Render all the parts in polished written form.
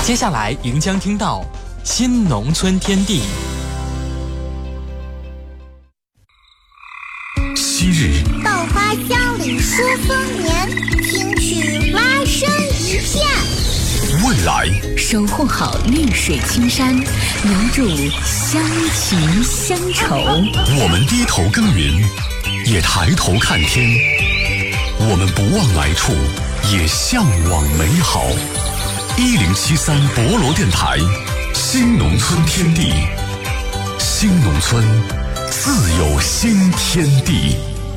接下来您将听到新农村天地。 昔日稻花香里说丰年，听取蛙声一片。 未来守护好绿水青山，留住乡情乡愁。 我们低头耕耘，也抬头看天。我们不忘来处，也向往美好。1073博罗电台，新农村天地，新农村自有新天地。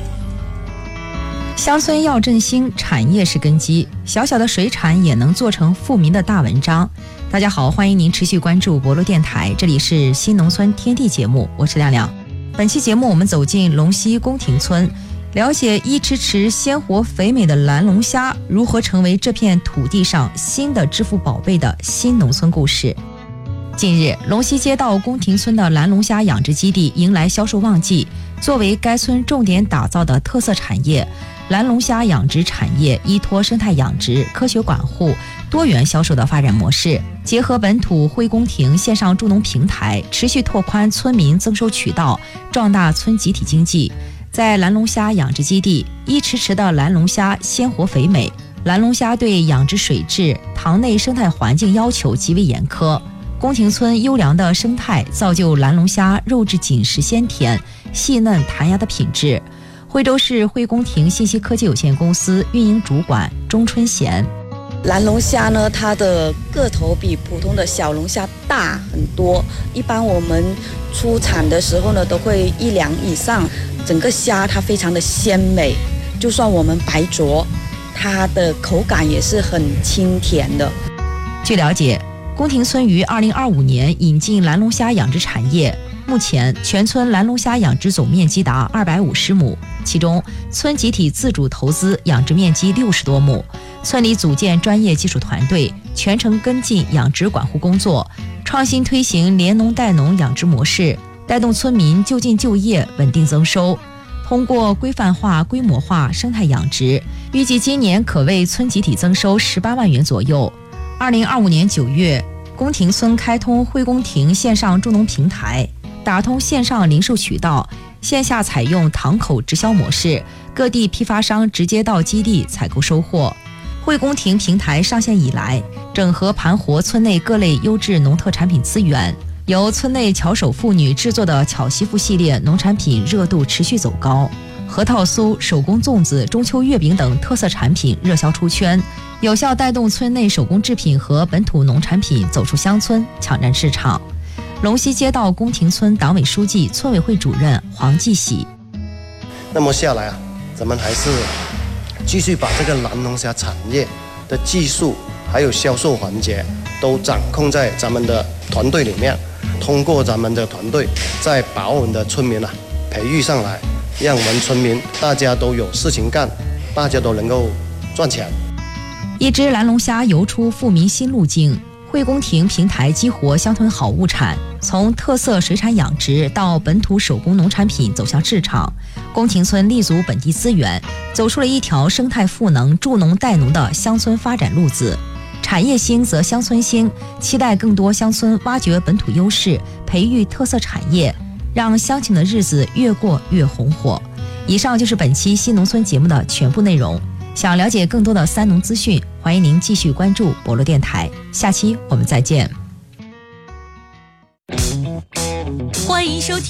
乡村要振兴，产业是根基，小小的水产也能做成富民的大文章。大家好，欢迎您持续关注博罗电台，这里是新农村天地节目，我是亮亮。本期节目我们走进龙溪宫廷村，了解一池池鲜活肥美的蓝龙虾如何成为这片土地上新的致富宝贝的新农村故事。近日，龙溪街道宫廷村的蓝龙虾养殖基地迎来销售旺季。作为该村重点打造的特色产业，蓝龙虾养殖产业依托生态养殖、科学管护、多元销售的发展模式，结合本土惠宫廷线上助农平台，持续拓宽村民增收渠道，壮大村集体经济。在蓝龙虾养殖基地，一池池的蓝龙虾鲜活肥美。蓝龙虾对养殖水质、塘内生态环境要求极为严苛。宫廷村优良的生态造就蓝龙虾肉质紧实鲜甜、细嫩弹牙的品质。惠州市惠宫廷信息科技有限公司运营主管钟春贤： 蓝龙虾呢，它的个头比普通的小龙虾大很多，一般我们出产的时候呢，都会1两以上。整个虾它非常的鲜美，就算我们白灼，它的口感也是很清甜的。 据了解，宫廷村于2025年引进蓝龙虾养殖产业，目前全村蓝龙虾养殖总面积达250亩，其中村集体自主投资养殖面积60多亩，村里组建专业技术团队，全程跟进养殖管护工作，创新推行联农带农养殖模式，带动村民就近就业，稳定增收。通过规范化、规模化生态养殖，预计今年可为村集体增收18万元左右。2025年9月，宫廷村开通惠宫廷线上助农平台，打通线上零售渠道，线下采用堂口直销模式，各地批发商直接到基地采购收货。惠宫廷平台上线以来，整合盘活村内各类优质农特产品资源，由村内巧手妇女制作的巧媳妇系列农产品热度持续走高，核桃酥、手工粽子、中秋月饼等特色产品热销出圈，有效带动村内手工制品和本土农产品走出乡村，抢占市场。龙溪街道宫廷村党委书记、村委会主任黄继喜： 那么下来咱们还是继续把这个蓝龙虾产业的技术还有销售环节都掌控在咱们的团队里面，通过咱们的团队再把我们的村民培育上来，让我们村民大家都有事情干，大家都能够赚钱。 一只蓝龙虾游出富民新路径，惠宫廷平台激活乡村好物产，从特色水产养殖到本土手工农产品走向市场。宫廷村立足本地资源，走出了一条生态赋能、助农带农的乡村发展路子。产业兴则乡村兴，期待更多乡村挖掘本土优势，培育特色产业，让乡情的日子越过越红火。以上就是本期新农村节目的全部内容。想了解更多的三农资讯，欢迎您继续关注博罗电台。下期我们再见。 欢迎收听